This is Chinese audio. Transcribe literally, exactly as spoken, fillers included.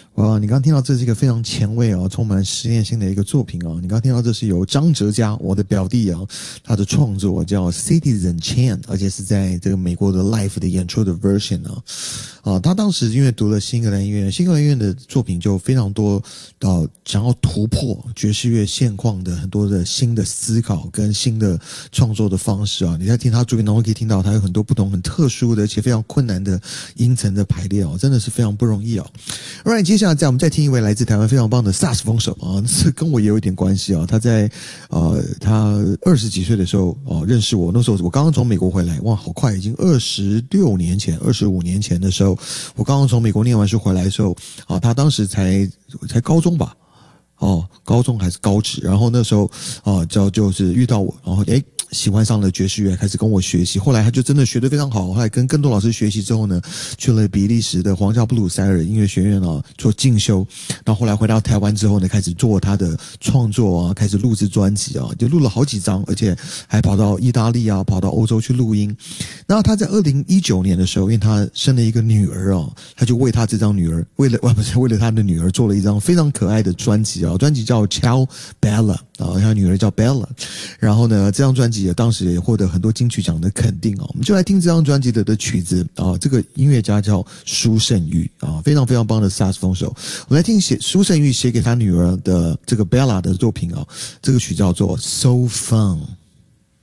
哇，你刚刚听到这是一个非常前卫哦，充满实验性的一个作品哦。你刚刚听到这是由张哲嘉，我的表弟啊，他的创作叫 Citizen Chant， 而且是在这个美国的 Live 的演出的 version 啊。啊，他当时因为读了新格兰医院，新格兰医院的作品就非常多，呃，想要突破爵士乐现况的很多的新的思考跟新的创作的方式啊。你在听他作品当中可以听到，他有很多不同很特殊的而且非常困难的音层的排列哦，真的是非常不容易哦。Alright， 接下来再我们再听一位来自台湾非常棒的萨克斯风手啊，这跟我也有一点关系啊。他在呃他二十几岁的时候哦认识我，那时候我刚刚从美国回来，哇，好快，已经二十六年前、二十五年前的时候。我刚刚从美国念完书回来的时候，啊，他当时才才高中吧，哦，高中还是高职，然后那时候啊，就就是遇到我，然后诶。喜欢上了爵士乐，开始跟我学习。后来他就真的学得非常好。后来跟更多老师学习之后呢，去了比利时的皇家布鲁塞尔音乐学院啊做进修。然后后来回到台湾之后呢，开始做他的创作啊，开始录制专辑啊，就录了好几张，而且还跑到意大利啊，跑到欧洲去录音。然后他在二零一九年的时候，因为他生了一个女儿啊，他就为他这张女儿，为了啊不是为了他的女儿做了一张非常可爱的专辑啊，专辑叫 Ciao Bella 啊，他女儿叫 Bella。然后呢，这张专辑也当时也获得很多金曲奖的肯定啊。我们就来听这张专辑的的曲子啊，这个音乐家叫苏胜玉啊，非常非常棒的萨克斯风手。我们来听写苏胜玉写给他女儿的这个 Bella 的作品啊，这个曲叫做 So Fun。